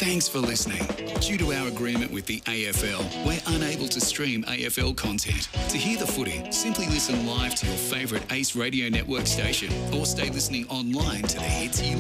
Thanks for listening. Due to our agreement with the AFL, we're unable to stream AFL content. To hear the footy, simply listen live to your favourite Ace Radio Network station or stay listening online to the hits you